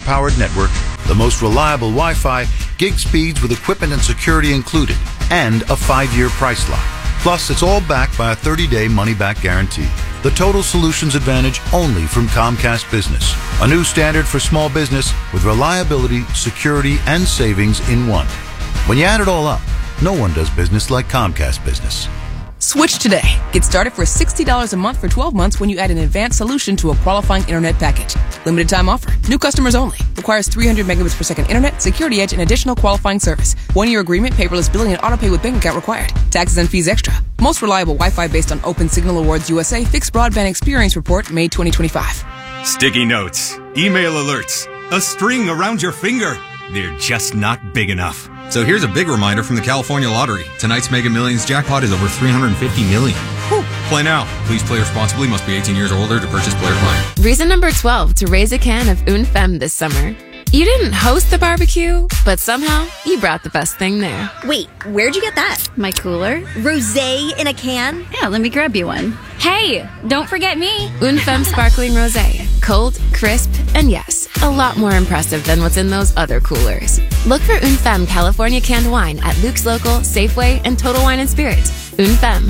fiber-powered network, the most reliable Wi-Fi, gig speeds with equipment and security included, and a 5-year price lock. Plus, it's all backed by a 30-day money-back guarantee. The Total Solutions Advantage only from Comcast Business. A new standard for small business with reliability, security, and savings in one. When you add it all up, no one does business like Comcast Business. Switch today. Get started for $60 a month for 12 months when you add an advanced solution to a qualifying internet package. Limited time offer. New customers only. Requires 300 megabits per second internet, security edge, and additional qualifying service. 1-year agreement, paperless billing, and autopay with bank account required. Taxes and fees extra. Most reliable Wi-Fi based on Open Signal Awards USA Fixed Broadband Experience Report, May 2025. Sticky notes, email alerts, a string around your finger. They're just not big enough. So here's a big reminder from the California Lottery. Tonight's Mega Millions jackpot is over $350 million. Whew. Play now. Please play responsibly. Must be 18 years or older to purchase player plan. Reason number 12 to raise a can of Une Femme this summer. You didn't host the barbecue, but somehow you brought the best thing there. Wait, where'd you get that? My cooler. Rosé in a can? Yeah, let me grab you one. Hey, don't forget me. Une Femme Sparkling Rosé. Cold, crisp, and yes, a lot more impressive than what's in those other coolers. Look for Une Femme California canned wine at Luke's Local, Safeway, and Total Wine & Spirits. Une Femme.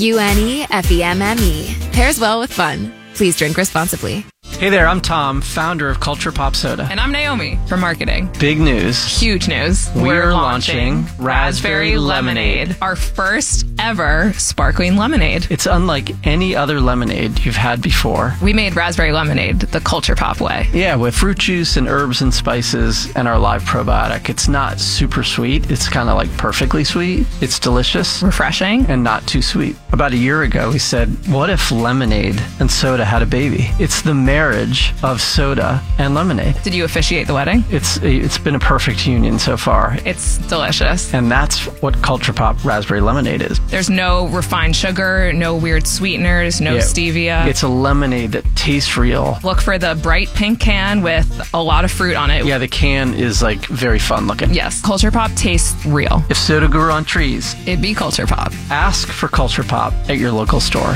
UNEFEMME. Pairs well with fun. Please drink responsibly. Hey there, I'm Tom, founder of Culture Pop Soda. And I'm Naomi from marketing. Big news. Huge news. We're launching Raspberry Lemonade. Our first ever sparkling lemonade. It's unlike any other lemonade you've had before. We made raspberry lemonade the Culture Pop way. Yeah, with fruit juice and herbs and spices and our live probiotic. It's not super sweet. It's kind of like perfectly sweet. It's delicious. Refreshing. And not too sweet. About a year ago, we said, what if lemonade and soda had a baby? It's the marriage of soda and lemonade. Did you officiate the wedding? It's been a perfect union so far. It's delicious. And that's what Culture Pop Raspberry Lemonade is. There's no refined sugar, no weird sweeteners, no stevia. It's a lemonade that tastes real. Look for the bright pink can with a lot of fruit on it. Yeah, the can is like very fun looking. Yes, Culture Pop tastes real. If soda grew on trees, it'd be Culture Pop. Ask for Culture Pop at your local store.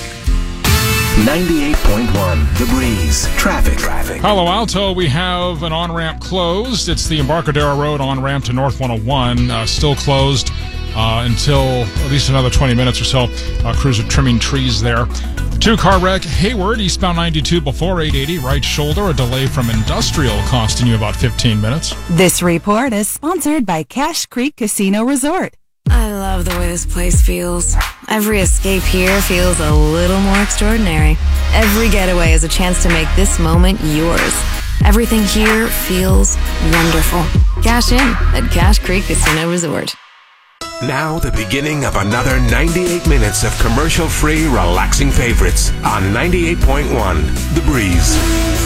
98.1 The Breeze. Traffic. Palo Alto, we have an on-ramp closed. It's the Embarcadero Road on-ramp to North 101. Still closed until at least another 20 minutes or so. Crews are trimming trees there. 2-car wreck, Hayward, eastbound 92 before 880, right shoulder. A delay from Industrial costing you about 15 minutes. This report is sponsored by Cache Creek Casino Resort. I love the way this place feels. Every escape here feels a little more extraordinary. Every getaway is a chance to make this moment yours. Everything here feels wonderful. Cash in at Cache Creek Casino Resort. Now the beginning of another 98 minutes of commercial-free, relaxing favorites on 98.1 The Breeze.